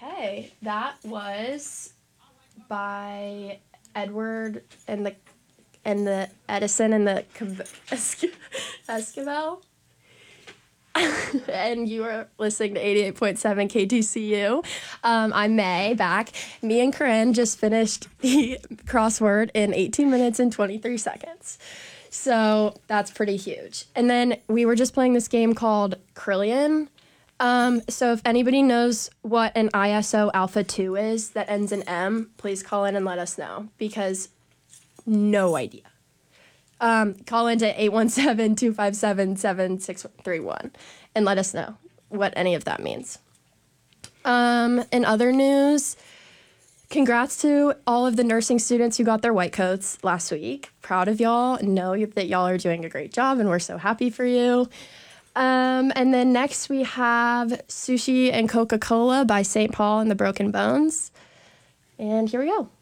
Okay, that was by Edward and the Edison and the Esquivel. And you are listening to 88.7 KTCU. I'm May, back. Me and Corinne just finished the crossword in 18 minutes and 23 seconds. So that's pretty huge. And then we were just playing this game called Krillian. So if anybody knows what an ISO Alpha 2 is that ends in M, please call in and let us know, because no idea. Call into 817-257-7631 and let us know what any of that means. In other news, congrats to all of the nursing students who got their white coats last week. Proud of y'all. Know that y'all are doing a great job, and we're so happy for you. And then next we have Sushi and Coca-Cola by St. Paul and the Broken Bones. And here we go.